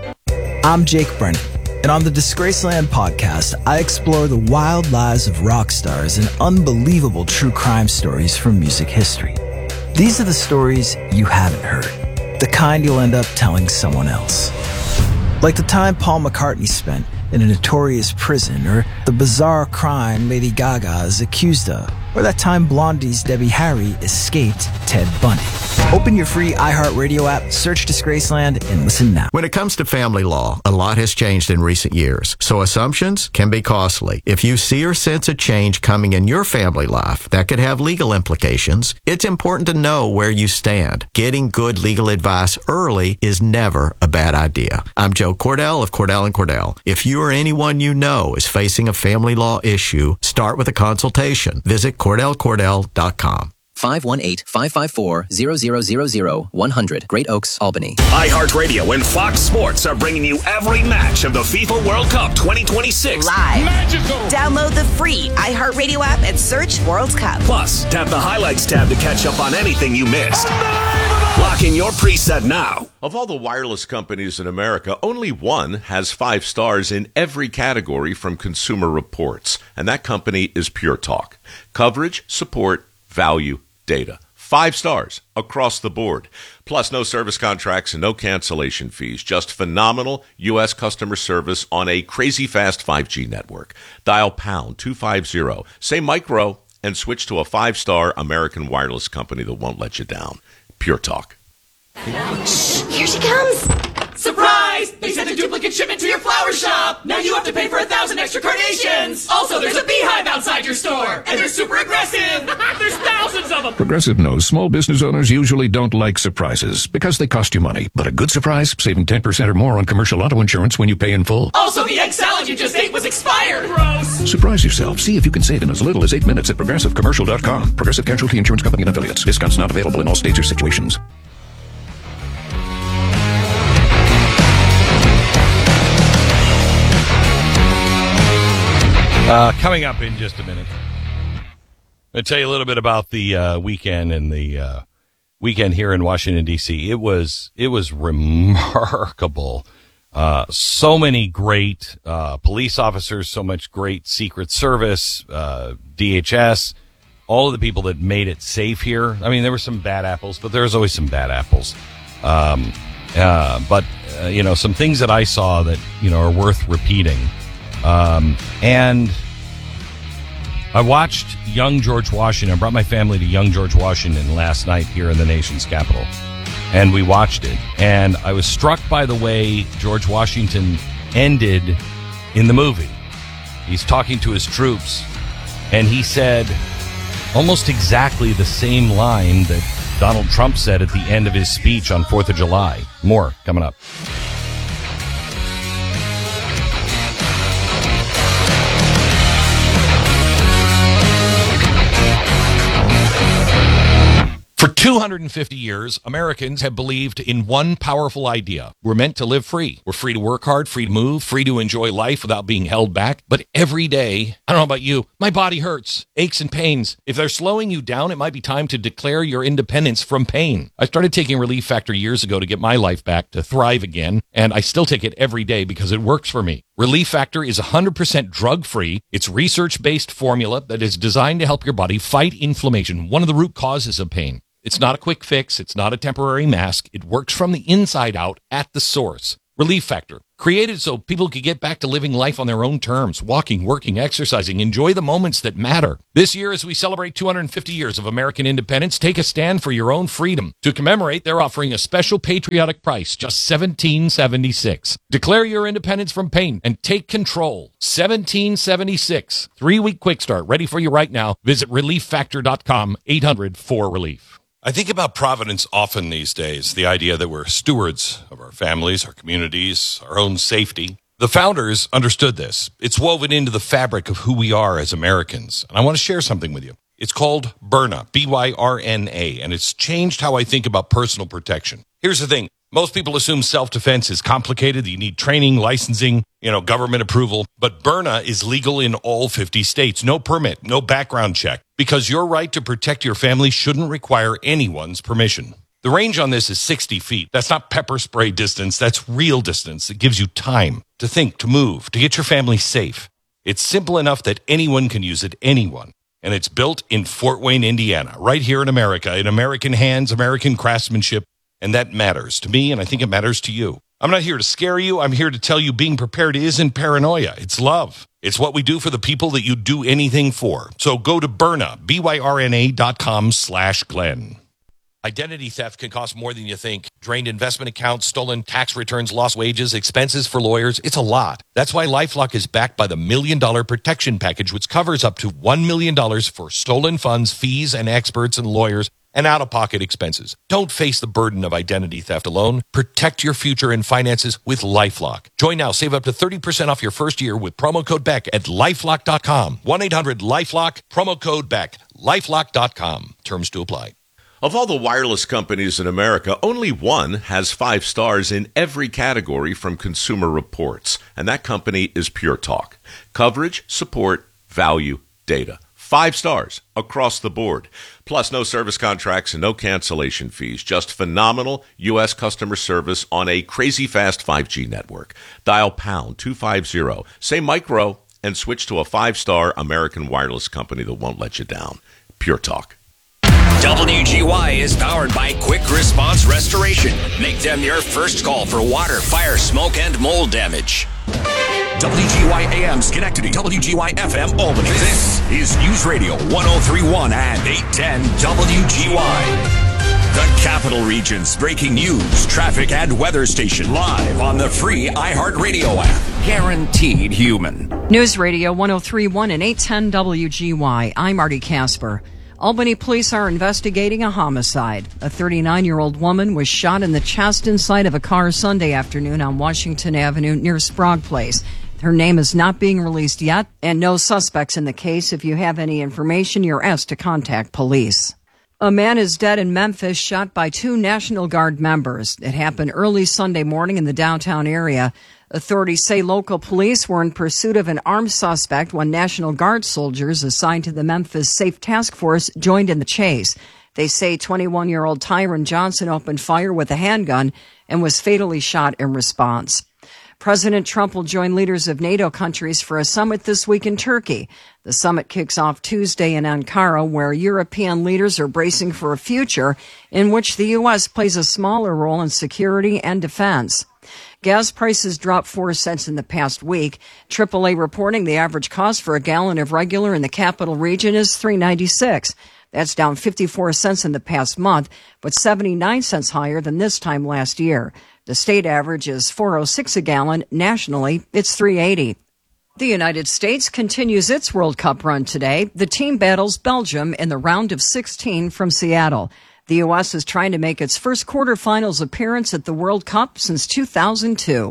I'm Jake Brennan, and on the Disgraceland podcast, I explore the wild lives of rock stars and unbelievable true crime stories from music history. These are the stories you haven't heard, the kind you'll end up telling someone else. Like the time Paul McCartney spent in a notorious prison, or the bizarre crime Lady Gaga is accused of, or that time Blondie's Debbie Harry escaped Ted Bundy. Open your free iHeartRadio app, search Disgraceland, and listen now. When it comes to family law, a lot has changed in recent years, so assumptions can be costly. If you see or sense a change coming in your family life that could have legal implications, it's important to know where you stand. Getting good legal advice early is never a bad idea. I'm Joe Cordell of Cordell and Cordell. If you or anyone you know is facing a family law issue, start with a consultation. Visit Cordell Cordell dot com. five one eight, five five four, zero zero zero zero, one hundred. Great Oaks, Albany. iHeartRadio and Fox Sports are bringing you every match of the FIFA World Cup twenty twenty-six. Live. Magical. Download the free iHeartRadio app and search World Cup. Plus, tap the Highlights tab to catch up on anything you missed. Lock in your preset now. Of all the wireless companies in America, only one has five stars in every category from Consumer Reports, and that company is Pure Talk. Coverage, support, value, data. Five stars across the board. Plus, no service contracts and no cancellation fees. Just phenomenal U S customer service on a crazy fast five G network. Dial pound two fifty, say micro, and switch to a five-star American wireless company that won't let you down. Pure Talk. Shh, here she comes. Surprise! They sent a duplicate shipment to your flower shop. Now you have to pay for a thousand extra carnations. Also, there's a beehive outside your store, and they're super aggressive. There's thousands of them. Progressive knows small business owners usually don't like surprises because they cost you money. But a good surprise, saving ten percent or more on commercial auto insurance when you pay in full. Also, the egg salad you just ate was expired. Gross. Surprise yourself. See if you can save in as little as eight minutes at progressive commercial dot com. Progressive Casualty Insurance Company and affiliates. Discounts not available in all states or situations. Uh, coming up in just a minute, I'll tell you a little bit about the uh, weekend and the uh, weekend here in Washington, D C. It was it was remarkable. Uh, so many great uh, police officers, so much great Secret Service, uh, D H S, all of the people that made it safe here. I mean, there were some bad apples, but there's always some bad apples. Um, uh, but, uh, you know, some things that I saw that, you know, are worth repeating. Um, and I watched Young George Washington. I brought my family to Young George Washington last night here in the nation's capital, and we watched it. And I was struck by the way George Washington ended in the movie. He's talking to his troops, and he said almost exactly the same line that Donald Trump said at the end of his speech on fourth of July. More coming up. For two hundred fifty years, Americans have believed in one powerful idea. We're meant to live free. We're free to work hard, free to move, free to enjoy life without being held back. But every day, I don't know about you, my body hurts, aches and pains. If they're slowing you down, it might be time to declare your independence from pain. I started taking Relief Factor years ago to get my life back, to thrive again, and I still take it every day because it works for me. Relief Factor is one hundred percent drug-free. It's research-based formula that is designed to help your body fight inflammation, one of the root causes of pain. It's not a quick fix. It's not a temporary mask. It works from the inside out at the source. Relief Factor, created so people could get back to living life on their own terms, walking, working, exercising, enjoy the moments that matter. This year, as we celebrate two hundred fifty years of American independence, take a stand for your own freedom. To commemorate, they're offering a special patriotic price, just seventeen dollars and seventy-six cents. Declare your independence from pain and take control. seventeen dollars and seventy-six cents. Three-week quick start, ready for you right now. Visit relief factor dot com, eight hundred four relief. I think about Providence often these days, the idea that we're stewards of our families, our communities, our own safety. The founders understood this. It's woven into the fabric of who we are as Americans. And I want to share something with you. It's called Byrna, B Y R N A, and it's changed how I think about personal protection. Here's the thing. Most people assume self-defense is complicated. You need training, licensing, you know, government approval. But Byrna is legal in all fifty states. No permit, no background check. Because your right to protect your family shouldn't require anyone's permission. The range on this is sixty feet. That's not pepper spray distance. That's real distance. It gives you time to think, to move, to get your family safe. It's simple enough that anyone can use it, anyone. And it's built in Fort Wayne, Indiana, right here in America, in American hands, American craftsmanship. And that matters to me, and I think it matters to you. I'm not here to scare you. I'm here to tell you being prepared isn't paranoia. It's love. It's what we do for the people that you do anything for. So go to Byrna, B Y R N A dot com slash Glenn. Identity theft can cost more than you think. Drained investment accounts, stolen tax returns, lost wages, expenses for lawyers. It's a lot. That's why LifeLock is backed by the Million Dollar Protection Package, which covers up to one million dollars for stolen funds, fees, and experts and lawyers, and out-of-pocket expenses. Don't face the burden of identity theft alone. Protect your future and finances with LifeLock. Join now. Save up to thirty percent off your first year with promo code Beck at lifelock dot com. one eight hundred LifeLock, promo code Beck, lifelock dot com. Terms to apply. Of all the wireless companies in America, only one has five stars in every category from Consumer Reports, and that company is Pure Talk. Coverage, support, value, data. Five stars across the board. Plus, no service contracts and no cancellation fees. Just phenomenal U S customer service on a crazy fast five G network. Dial pound two fifty, say micro, and switch to a five-star American wireless company that won't let you down. Pure Talk. W G Y is powered by Quick Response Restoration. Make them your first call for water, fire, smoke, and mold damage. W G Y A M Schenectady, W G Y F M Albany. This is News Radio one oh three point one and eight ten W G Y. The Capital Region's breaking news, traffic, and weather station live on the free iHeartRadio app. Guaranteed human. News Radio one oh three point one and eight ten W G Y. I'm Marty Casper. Albany police are investigating a homicide. A thirty-nine-year-old woman was shot in the chest inside of a car Sunday afternoon on Washington Avenue near Sprague Place. Her name is not being released yet, and no suspects in the case. If you have any information, you're asked to contact police. A man is dead in Memphis, shot by two National Guard members. It happened early Sunday morning in the downtown area. Authorities say local police were in pursuit of an armed suspect when National Guard soldiers assigned to the Memphis Safe Task Force joined in the chase. They say twenty-one-year-old Tyron Johnson opened fire with a handgun and was fatally shot in response. President Trump will join leaders of NATO countries for a summit this week in Turkey. The summit kicks off Tuesday in Ankara, where European leaders are bracing for a future in which the U S plays a smaller role in security and defense. Gas prices dropped four cents in the past week. triple A reporting the average cost for a gallon of regular in the capital region is three ninety-six. That's down fifty-four cents in the past month, but seventy-nine cents higher than this time last year. The state average is four oh six a gallon. Nationally, it's three eighty. The United States continues its World Cup run today. The team battles Belgium in the round of sixteen from Seattle. The U S is trying to make its first quarterfinals appearance at the World Cup since two thousand two.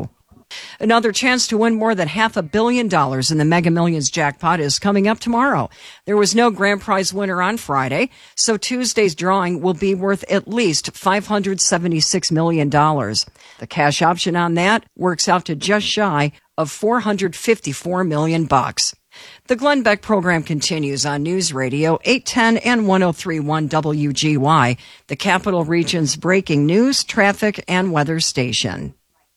Another chance to win more than half a billion dollars in the Mega Millions jackpot is coming up tomorrow. There was no grand prize winner on Friday, so Tuesday's drawing will be worth at least five hundred seventy-six million dollars. The cash option on that works out to just shy of four hundred fifty-four million bucks. The Glenn Beck program continues on News Radio eight ten and one oh three point one W G Y, the Capital Region's breaking news, traffic, and weather station.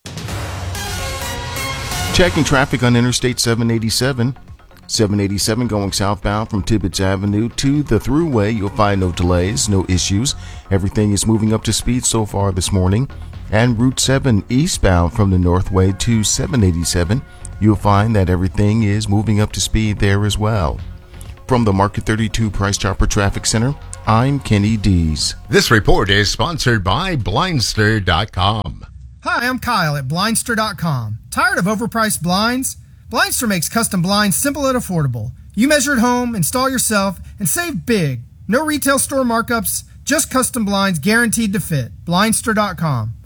Checking traffic on Interstate seven eighty-seven. seven eighty-seven going southbound from Tibbetts Avenue to the Thruway. You'll find no delays, no issues. Everything is moving up to speed so far this morning. And Route seven eastbound from the Northway to seven eighty-seven. You'll find that everything is moving up to speed there as well. From the Market thirty-two Price Chopper Traffic Center, I'm Kenny Dees. This report is sponsored by Blindster dot com. Hi, I'm Kyle at Blindster dot com. Tired of overpriced blinds? Blindster makes custom blinds simple and affordable. You measure at home, install yourself, and save big. No retail store markups, just custom blinds guaranteed to fit. Blindster dot com.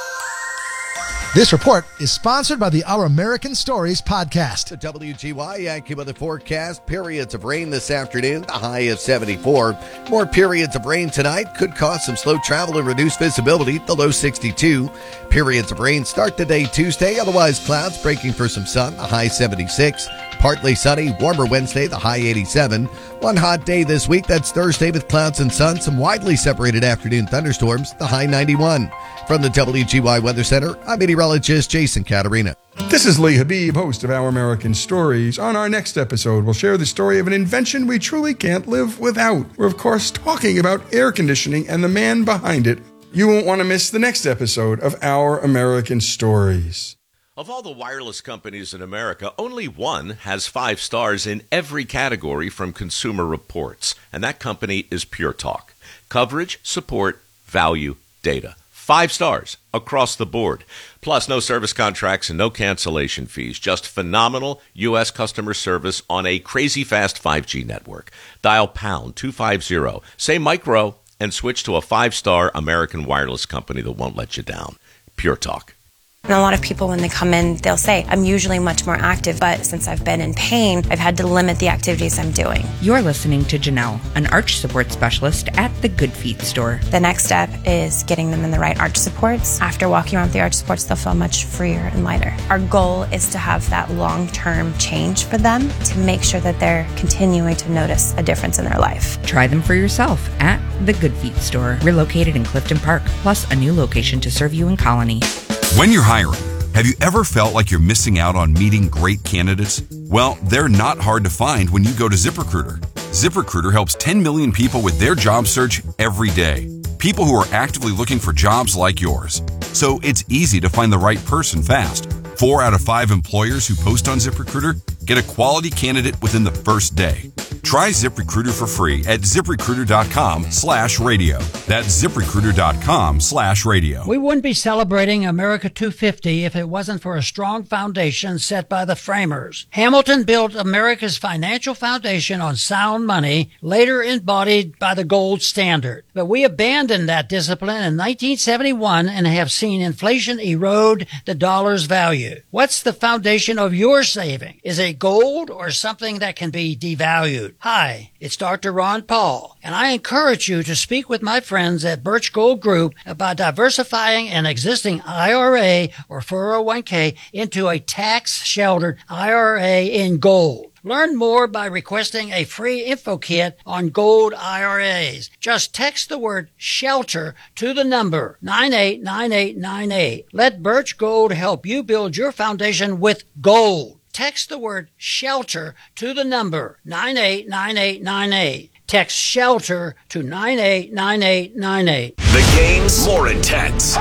This report is sponsored by the Our American Stories podcast. The W G Y Yankee weather forecast. Periods of rain this afternoon, the high of seventy-four. More periods of rain tonight could cause some slow travel and reduce visibility, the low sixty-two. Periods of rain start the day Tuesday, otherwise clouds breaking for some sun, the high seventy-six. Partly sunny, warmer Wednesday, the high eighty-seven. One hot day this week, that's Thursday with clouds and sun, some widely separated afternoon thunderstorms, the high ninety-one. From the W G Y Weather Center, I'm meteorologist Jason Caterina. This is Lee Habib, host of Our American Stories. On our next episode, we'll share the story of an invention we truly can't live without. We're, of course, talking about air conditioning and the man behind it. You won't want to miss the next episode of Our American Stories. Of all the wireless companies in America, only one has five stars in every category from Consumer Reports, and that company is Pure Talk. Coverage, support, value, data. Five stars across the board. Plus, no service contracts and no cancellation fees. Just phenomenal U S customer service on a crazy fast five G network. Dial pound two fifty, say micro, and switch to a five-star American wireless company that won't let you down. Pure Talk. And a lot of people, when they come in, they'll say, I'm usually much more active, but since I've been in pain, I've had to limit the activities I'm doing. You're listening to Janelle, an arch support specialist at the Good Feet store. The next step is getting them in the right arch supports. After walking around with the arch supports, they'll feel much freer and lighter. Our goal is to have that long-term change for them to make sure that they're continuing to notice a difference in their life. Try them for yourself at the Good Feet store. We're located in Clifton Park, plus a new location to serve you in Colony. When you're hiring, have you ever felt like you're missing out on meeting great candidates? Well, they're not hard to find when you go to ZipRecruiter. ZipRecruiter helps ten million people with their job search every day. People who are actively looking for jobs like yours. So it's easy to find the right person fast. Four out of five employers who post on ZipRecruiter get a quality candidate within the first day. Try ZipRecruiter for free at ZipRecruiter.com slash radio. That's ZipRecruiter.com slash radio. We wouldn't be celebrating America two fifty if it wasn't for a strong foundation set by the framers. Hamilton built America's financial foundation on sound money, later embodied by the gold standard. But we abandoned that discipline in nineteen seventy-one and have seen inflation erode the dollar's value. What's the foundation of your saving? Is it gold or something that can be devalued? Hi, it's Doctor Ron Paul, and I encourage you to speak with my friends at Birch Gold Group about diversifying an existing I R A or four oh one k into a tax-sheltered I R A in gold. Learn more by requesting a free info kit on gold I R As. Just text the word SHELTER to the number nine eight nine eight nine eight. Let Birch Gold help you build your foundation with gold. Text the word SHELTER to the number nine eight nine eight nine eight. Text SHELTER to nine eight nine eight nine eight. The game's more intense.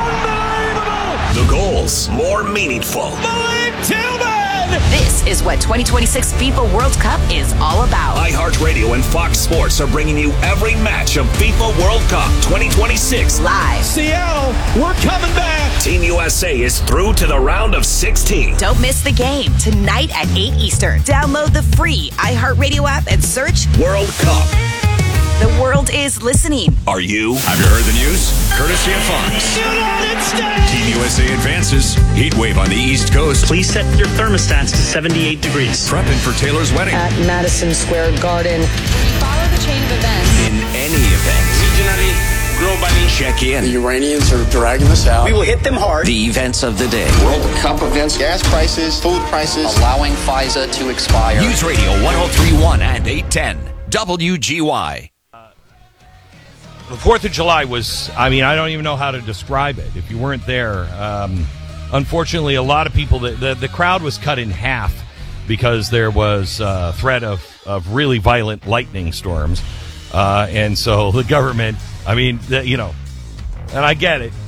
The goals more meaningful. This is what twenty twenty-six FIFA World Cup is all about. iHeartRadio and Fox Sports are bringing you every match of FIFA World Cup twenty twenty-six. Live. Seattle, we're coming back. Team U S A is through to the round of sixteen. Don't miss the game tonight at eight Eastern. Download the free iHeartRadio app and search World Cup. The world is listening. Are you? Have you heard the news? Courtesy of Fox. United States! Team U S A advances. Heat wave on the East Coast. Please set your thermostats to seventy-eight degrees. Prepping for Taylor's wedding. At Madison Square Garden. Follow the chain of events. In any event. Regionally, globally. Check in. The Iranians are dragging this out. We will hit them hard. The events of the day. World Cup events, gas prices, food prices. Allowing FISA to expire. News Radio one oh three point one and eight ten. W G Y. The fourth of July was, I mean, I don't even know how to describe it. If you weren't there, um, unfortunately, a lot of people, the, the, the crowd was cut in half because there was a threat of, of really violent lightning storms. Uh, and so the government, I mean, the, you know, and I get it.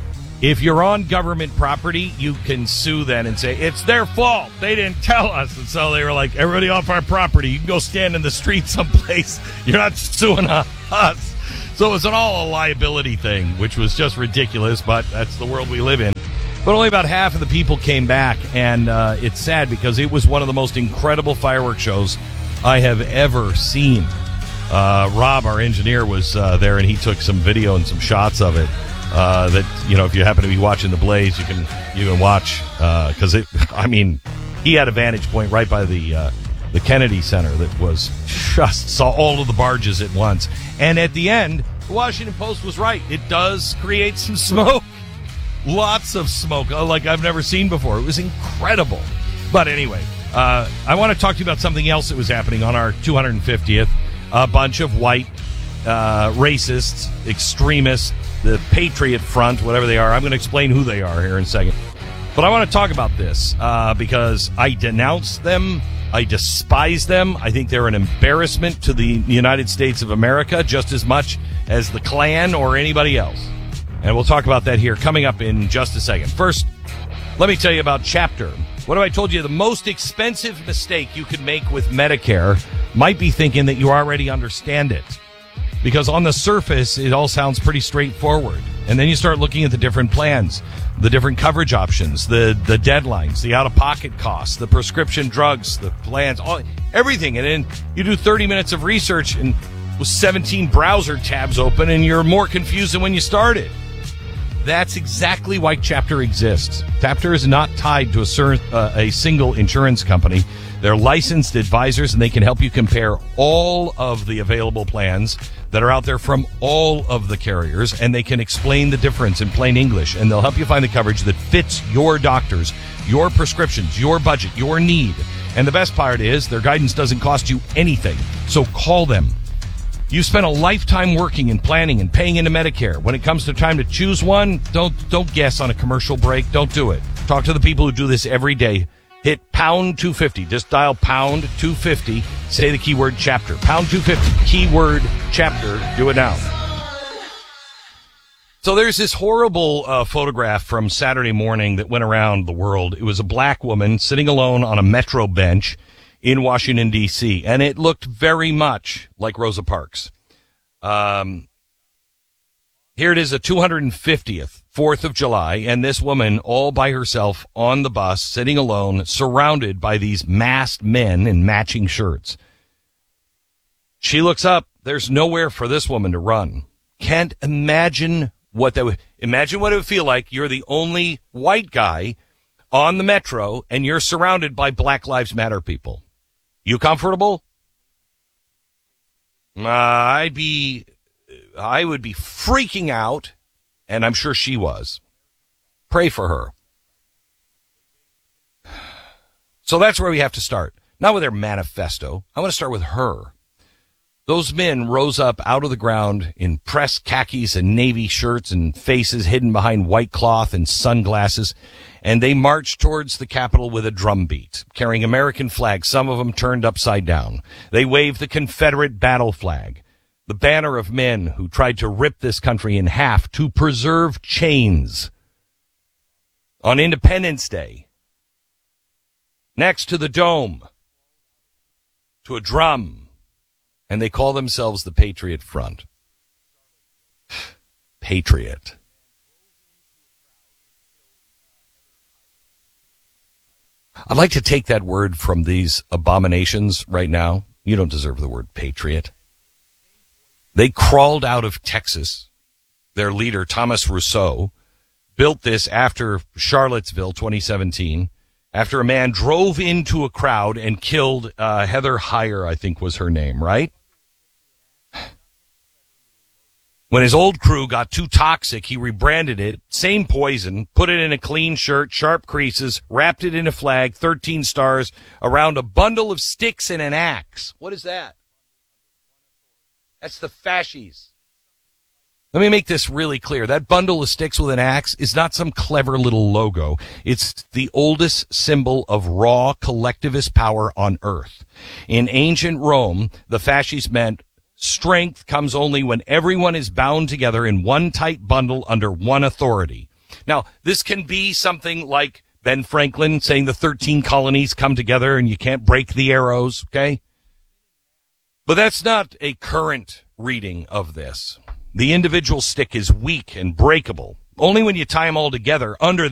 If you're on government property, you can sue then and say, it's their fault. They didn't tell us. And so they were like, everybody off our property. You can go stand in the street someplace. You're not suing us. So it was an all a liability thing, which was just ridiculous, but that's the world we live in. But only about half of the people came back, and uh, it's sad because it was one of the most incredible fireworks shows I have ever seen. Uh, Rob, our engineer, was uh, there, and he took some video and some shots of it. Uh, that, you know, if you happen to be watching the Blaze, you can you can watch because uh, it. I mean, he had a vantage point right by the uh, the Kennedy Center that was just saw all of the barges at once. And at the end, the Washington Post was right. It does create some smoke. Lots of smoke, like I've never seen before. It was incredible. But anyway, uh, I want to talk to you about something else that was happening on our two hundred fiftieth. A bunch of white uh, racists, extremists, the Patriot Front, whatever they are. I'm going to explain who they are here in a second. But I want to talk about this uh, because I denounce them. I despise them. I think they're an embarrassment to the United States of America just as much as the Klan or anybody else. And we'll talk about that here coming up in just a second. First, let me tell you about Chapter. What have I told you? The most expensive mistake you could make with Medicare might be thinking that you already understand it. Because on the surface, it all sounds pretty straightforward. And then you start looking at the different plans, the different coverage options, the, the deadlines, the out-of-pocket costs, the prescription drugs, the plans, all, everything. And then you do thirty minutes of research and with seventeen browser tabs open, and you're more confused than when you started. That's exactly why Chapter exists. Chapter is not tied to a, cer- uh, a single insurance company. They're licensed advisors, and they can help you compare all of the available plans that are out there from all of the carriers, and they can explain the difference in plain English, and they'll help you find the coverage that fits your doctors, your prescriptions, your budget, your need. And the best part is their guidance doesn't cost you anything. So call them. You spent a lifetime working and planning and paying into Medicare. When it comes to time to choose one, don't don't guess on a commercial break. Don't do it. Talk to the people who do this every day. Hit pound two fifty. Just dial pound two fifty. Say the keyword Chapter. Pound two fifty. Keyword Chapter. Do it now. So there's this horrible uh, photograph from Saturday morning that went around the world. It was a black woman sitting alone on a metro bench in Washington, D C, and it looked very much like Rosa Parks. Um, here it is, the two hundred fiftieth, fourth of July, and this woman all by herself on the bus, sitting alone, surrounded by these masked men in matching shirts. She looks up. There's nowhere for this woman to run. Can't imagine what that would, imagine what it would feel like. You're the only white guy on the metro, and you're surrounded by Black Lives Matter people. You comfortable? Uh, I'd be, I would be freaking out, and I'm sure she was. Pray for her. So that's where we have to start. Not with their manifesto. I want to start with her. Those men rose up out of the ground in pressed khakis and navy shirts and faces hidden behind white cloth and sunglasses, and they marched towards the Capitol with a drum beat, carrying American flags, some of them turned upside down. They waved the Confederate battle flag, the banner of men who tried to rip this country in half to preserve chains. On Independence Day, next to the dome, to a drum, and they call themselves the Patriot Front. Patriot. I'd like to take that word from these abominations right now. You don't deserve the word patriot. They crawled out of Texas. Their leader, Thomas Rousseau, built this after Charlottesville twenty seventeen, after a man drove into a crowd and killed uh, Heather Heyer, I think was her name, right? When his old crew got too toxic, he rebranded it, same poison, put it in a clean shirt, sharp creases, wrapped it in a flag, thirteen stars, around a bundle of sticks and an axe. What is that? That's the fascies. Let me make this really clear. That bundle of sticks with an axe is not some clever little logo. It's the oldest symbol of raw collectivist power on earth. In ancient Rome, the fasces meant strength comes only when everyone is bound together in one tight bundle under one authority. Now, this can be something like Ben Franklin saying the thirteen colonies come together and you can't break the arrows, okay? But that's not a current reading of this. The individual stick is weak and breakable. Only when you tie them all together under